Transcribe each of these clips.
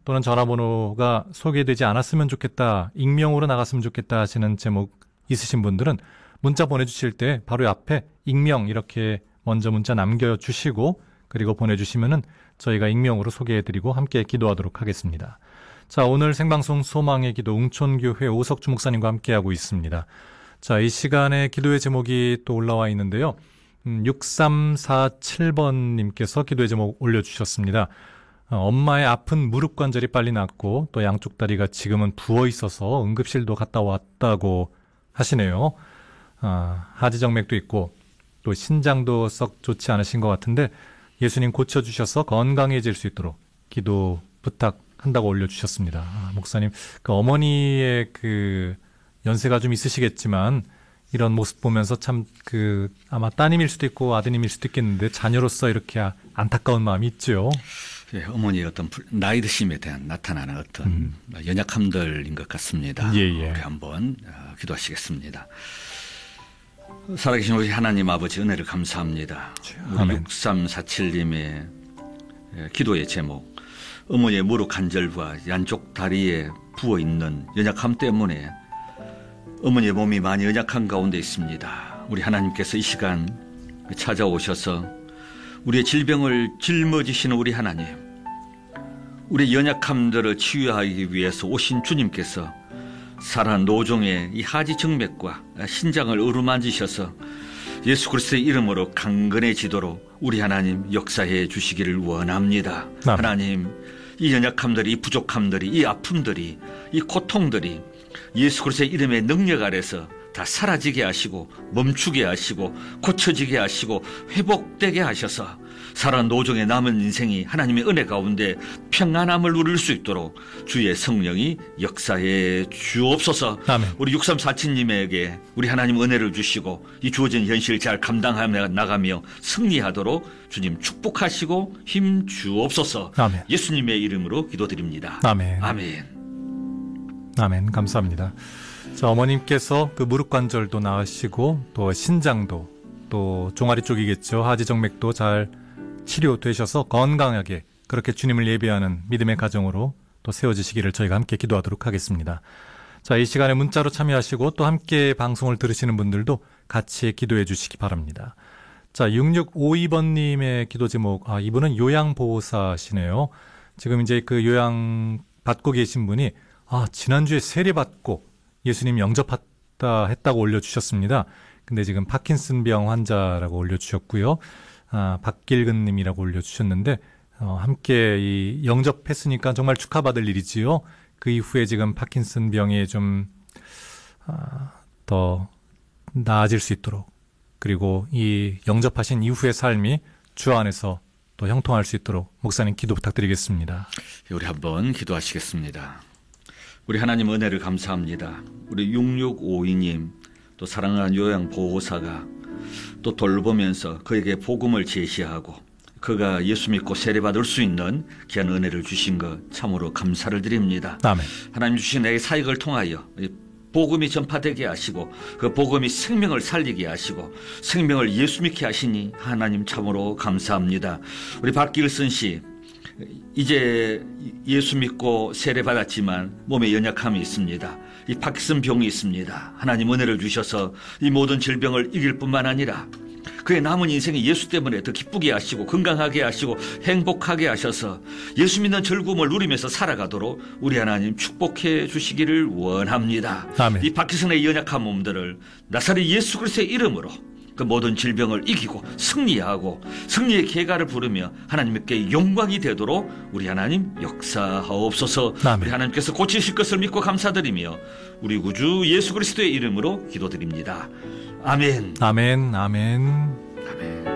또는 전화번호가 소개되지 않았으면 좋겠다, 익명으로 나갔으면 좋겠다 하시는 제목 있으신 분들은 문자 보내주실 때 바로 앞에 익명 이렇게 먼저 문자 남겨주시고 그리고 보내주시면은 저희가 익명으로 소개해드리고 함께 기도하도록 하겠습니다. 자, 오늘 생방송 소망의 기도 웅촌교회 오석주 목사님과 함께하고 있습니다. 자, 이 시간에 기도의 제목이 또 올라와 있는데요. 6347번님께서 기도의 제목 올려주셨습니다. 엄마의 아픈 무릎 관절이 빨리 낫고 또 양쪽 다리가 지금은 부어있어서 응급실도 갔다 왔다고 하시네요. 하지정맥도 있고 또 신장도 썩 좋지 않으신 것 같은데 예수님 고쳐주셔서 건강해질 수 있도록 기도 부탁한다고 올려주셨습니다. 목사님, 그 어머니의 그 연세가 좀 있으시겠지만 이런 모습 보면서 참 아마 따님일 수도 있고 아드님일 수도 있겠는데 자녀로서 이렇게 안타까운 마음이 있죠. 예, 어머니의 어떤 나이 드심에 대한 나타나는 어떤 연약함들인 것 같습니다. 예. 우리 한번 기도하시겠습니다. 살아계신 우리 하나님 아버지 은혜를 감사합니다. 우리 6347님의 기도의 제목, 어머니의 무릎 관절과 양쪽 다리에 부어있는 연약함 때문에 어머니의 몸이 많이 연약한 가운데 있습니다. 우리 하나님께서 이 시간 찾아오셔서 우리의 질병을 짊어지시는 우리 하나님, 우리의 연약함들을 치유하기 위해서 오신 주님께서 살아 노종의 이 하지정맥과 신장을 어루만지셔서 예수 그리스도의 이름으로 강건해지도록 우리 하나님 역사해 주시기를 원합니다. 하나님, 이 연약함들이, 이 부족함들이, 이 아픔들이, 이 고통들이 예수 그리스도의 이름의 능력 아래서 다 사라지게 하시고 멈추게 하시고 고쳐지게 하시고 회복되게 하셔서 살아 노종의 남은 인생이 하나님의 은혜 가운데 평안함을 누릴 수 있도록 주의 성령이 역사해 주옵소서. 아멘. 우리 6347님에게 우리 하나님 은혜를 주시고 이 주어진 현실을 잘 감당하며 나가며 승리하도록 주님 축복하시고 힘 주옵소서. 아멘. 예수님의 이름으로 기도드립니다. 아멘. 아멘. 아멘. 감사합니다. 자, 어머님께서 그 무릎 관절도 나으시고 또 신장도 또 종아리 쪽이겠죠. 하지정맥도 잘 치료되셔서 건강하게 그렇게 주님을 예배하는 믿음의 가정으로 또 세워지시기를 저희가 함께 기도하도록 하겠습니다. 자, 이 시간에 문자로 참여하시고 또 함께 방송을 들으시는 분들도 같이 기도해 주시기 바랍니다. 자, 6652번님의 기도 제목, 이분은 요양보호사시네요. 지금 이제 그 요양 받고 계신 분이 지난주에 세례받고 예수님 영접했다 했다고 올려주셨습니다. 근데 지금 파킨슨병 환자라고 올려주셨고요. 박길근 님이라고 올려주셨는데 함께 이 영접했으니까 정말 축하받을 일이지요. 그 이후에 지금 파킨슨병에 좀 더 나아질 수 있도록, 그리고 이 영접하신 이후의 삶이 주 안에서 또 형통할 수 있도록 목사님 기도 부탁드리겠습니다. 우리 한번 기도하시겠습니다. 우리 하나님 은혜를 감사합니다. 우리 6652님 또 사랑하는 요양보호사가 또 돌보면서 그에게 복음을 제시하고 그가 예수 믿고 세례받을 수 있는 귀한 은혜를 주신 것 참으로 감사를 드립니다. 아멘. 하나님 주신 내게 사역을 통하여 복음이 전파되게 하시고 그 복음이 생명을 살리게 하시고 생명을 예수 믿게 하시니 하나님 참으로 감사합니다. 우리 박길선 씨, 이제 예수 믿고 세례받았지만 몸에 연약함이 있습니다. 이 파킨슨 병이 있습니다. 하나님 은혜를 주셔서 이 모든 질병을 이길 뿐만 아니라 그의 남은 인생이 예수 때문에 더 기쁘게 하시고 건강하게 하시고 행복하게 하셔서 예수 믿는 즐거움을 누리면서 살아가도록 우리 하나님 축복해 주시기를 원합니다. 아멘. 이 파킨슨의 연약한 몸들을 나사렛 예수 그리스도의 이름으로 그 모든 질병을 이기고 승리하고 승리의 계가를 부르며 하나님께 영광이 되도록 우리 하나님 역사하옵소서. 아멘. 우리 하나님께서 고치실 것을 믿고 감사드리며 우리 구주 예수 그리스도의 이름으로 기도드립니다. 아멘. 아멘. 아멘. 아멘.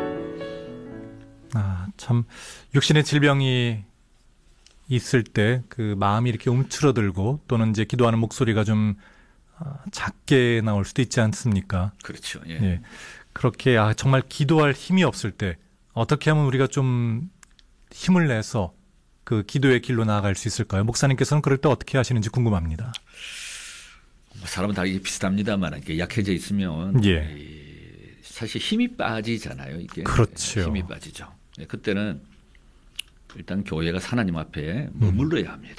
참 육신의 질병이 있을 때 그 마음이 이렇게 움츠러들고 또는 이제 기도하는 목소리가 좀 작게 나올 수도 있지 않습니까? 그렇죠. 예. 예. 그렇게 정말 기도할 힘이 없을 때 어떻게 하면 우리가 좀 힘을 내서 그 기도의 길로 나아갈 수 있을까요? 목사님께서는 그럴 때 어떻게 하시는지 궁금합니다. 사람은 다 이게 비슷합니다만 이렇게 약해져 있으면 사실 힘이 빠지잖아요. 이게 그렇죠. 힘이 빠지죠. 그때는 일단 교회가 하나님 앞에 머물러야 합니다.